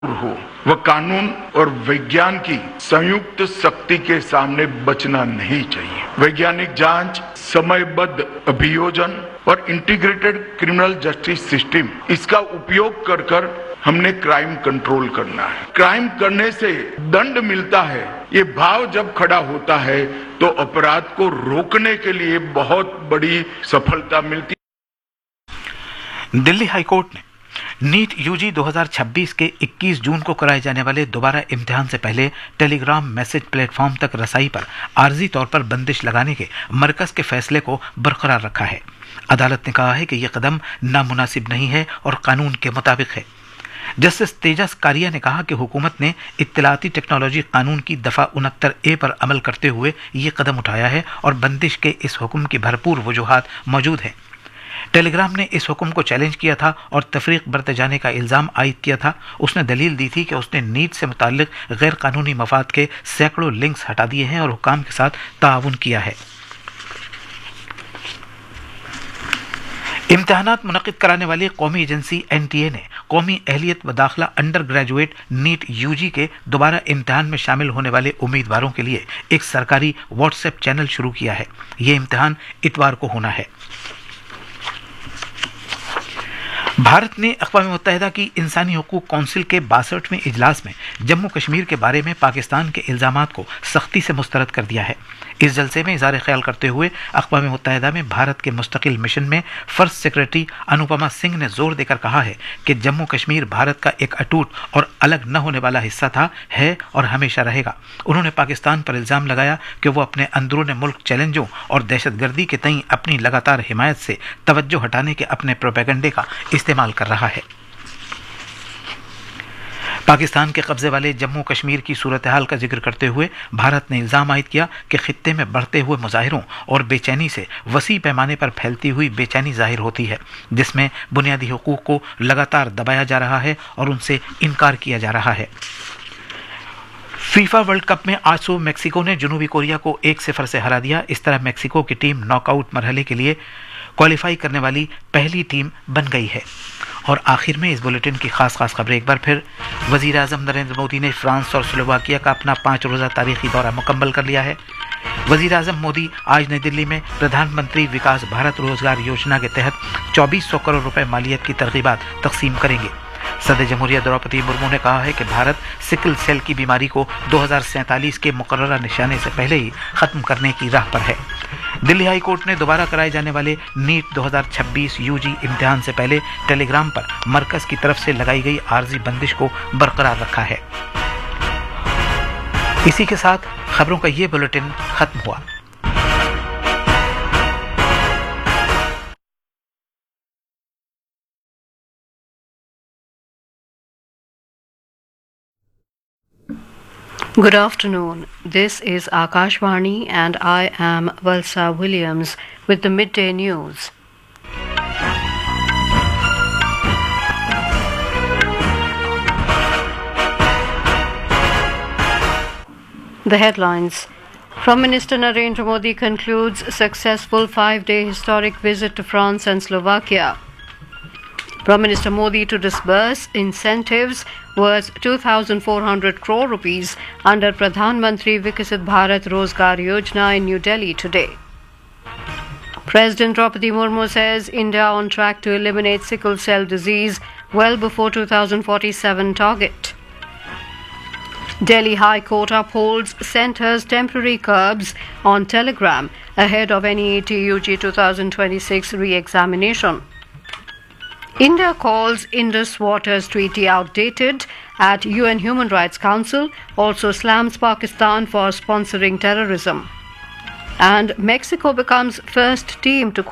हो, वह कानून और विज्ञान की संयुक्त शक्ति के सामने बचना नहीं चाहिए। वैज्ञानिक जांच, समयबद्ध अभियोजन और इंटीग्रेटेड क्रिमिनल जस्टिस सिस्टम, इसका उपयोग कर हमने क्राइम कंट्रोल करना है। क्राइम करने से दंड मिलता है, ये भाव जब खड़ा होता है तो अपराध को रोकने के लिए बहुत बड़ी सफलता मिलती है। दिल्ली हाईकोर्ट ने नीट यूजी 2026 के 21 जून को कराए जाने वाले दोबारा इम्तिहान से पहले टेलीग्राम मैसेज प्लेटफॉर्म तक रसाई पर आर्जी तौर पर बंदिश लगाने के मरकज के फैसले को बरकरार रखा है। अदालत ने कहा है कि यह कदम नामुनासिब नहीं है और कानून के मुताबिक है। जस्टिस तेजस कारिया ने कहा कि हुकूमत ने इत्तलाती टेक्नोलॉजी कानून की दफा 69A पर अमल करते हुए ये कदम उठाया है और बंदिश के इस हुक्म की भरपूर वजूहात मौजूद हैं। टेलीग्राम ने इस हुक्म को चैलेंज किया था और तफरीक बरते जाने का इल्जाम आयद किया था। उसने दलील दी थी कि उसने नीट से मुताल्लिक गैर कानूनी मफाद के सैकड़ों लिंक्स हटा दिए हैं और हुक्काम के साथ ताउन किया है। इम्तिहानात मुनक़िद कराने वाली कौमी एजेंसी NTA ने कौमी अहलियत व दाखिला अंडर ग्रेजुएट नीट यूजी के दोबारा इम्तिहान में शामिल होने वाले उम्मीदवारों के लिए एक सरकारी व्हाट्सएप चैनल शुरू किया है। ये इम्तिहान इतवार को होना है। भारत ने अक़वाम मुत्तहिदा की इंसानी हुकूक कौंसिल के 62वें इजलास में जम्मू कश्मीर के बारे में पाकिस्तान के इल्ज़ामात को सख्ती से मुस्तरद कर दिया है। इस जलसे में इज़हार ख्याल करते हुए अक़वाम मुत्तहिदा में भारत के मुस्तकिल मिशन में फर्स्ट सेक्रेटरी अनुपमा सिंह ने जोर देकर कहा है कि जम्मू कश्मीर भारत का एक अटूट और अलग न होने वाला हिस्सा था, है और हमेशा रहेगा। उन्होंने पाकिस्तान पर इल्ज़ाम लगाया कि वह अपने अंदरूनी मुल्क चैलेंजों और दहशतगर्दी के तईं अपनी लगातार हिमायत से तवज्जो हटाने के अपने प्रोपेगेंडे का इस्तेमाल कर रहा है। पाकिस्तान के कब्जे वाले जम्मू कश्मीर की सूरत हाल का जिक्र करते हुए भारत ने इल्ज़ाम आयद किया कि खित्ते में बढ़ते हुए मुजाहिरों और बेचैनी से वसी पैमाने पर फैलती हुई बेचैनी जाहिर होती है, जिसमें बुनियादी हुकूक को लगातार दबाया जा रहा है और उनसे इनकार किया जा रहा है। फीफा वर्ल्ड कप में 800 मैक्सिको ने जनूबी कोरिया को 1-0 से हरा दिया। इस तरह मैक्सिको की टीम नॉकआउट मरहले के लिए क्वालिफाई करने वाली पहली टीम बन गई है। और आखिर में इस बुलेटिन की खास खबरें एक बार फिर। वज़ीर आज़म नरेंद्र मोदी ने फ्रांस और स्लोवाकिया का अपना 5 रोज़ा तारीखी दौरा मुकम्मल कर लिया है। वज़ीर आज़म मोदी आज नई दिल्ली में प्रधानमंत्री विकास भारत रोजगार योजना के तहत 2400 करोड़ रुपए मालियत की तरगीबात तकसीम करेंगे। सदर जमहूरिया द्रौपदी मुर्मू ने कहा है कि भारत सिकल सेल की बीमारी को 2047 के मुकर्ररा निशाने से पहले ही खत्म करने की राह पर है। दिल्ली हाई कोर्ट ने दोबारा कराए जाने वाले नीट 2026 यूजी इम्तिहान से पहले टेलीग्राम पर मरकज की तरफ से लगाई गई आर्जी बंदिश को बरकरार रखा है। इसी के साथ खबरों का ये बुलेटिन खत्म हुआ। Good afternoon. This is Akashvani and I am Valsa Williams with the midday news. The headlines. Prime Minister Narendra Modi concludes successful 5-day historic visit to France and Slovakia. Prime Minister Modi to disburse incentives worth 2,400 crore rupees under Pradhan Mantri Vikasit Bharat Rozgar Yojana in New Delhi today. President Draupadi Murmu says India on track to eliminate sickle cell disease well before 2047 target. Delhi High Court upholds centre's temporary curbs on Telegram ahead of NEET UG 2026 re-examination. India calls Indus Waters Treaty outdated at UN Human Rights Council, also slams Pakistan for sponsoring terrorism. And Mexico becomes first team to